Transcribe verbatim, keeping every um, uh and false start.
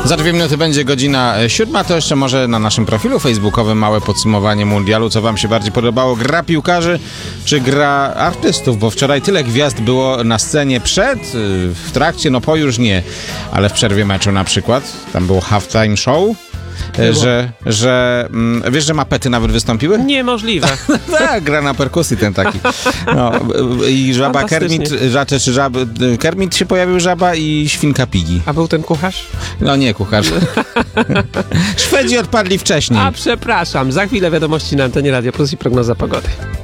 Za dwie minuty będzie godzina siódma, to jeszcze może na naszym profilu facebookowym małe podsumowanie mundialu, co wam się bardziej podobało, gra piłkarzy czy gra artystów, bo wczoraj tyle gwiazd było na scenie przed, w trakcie, no po już nie, ale w przerwie meczu na przykład, tam było halftime show. Że, że mm, wiesz, że mapety nawet wystąpiły? Niemożliwe. Tak, gra na perkusji ten taki. No, i żaba Kermit, żacze, czy żab, Kermit się pojawił, żaba i świnka Piggy. A był ten kucharz? No nie, kucharz. Szwedzi odpadli wcześniej. A przepraszam, za chwilę wiadomości na antenie Radio Plus i prognoza pogody.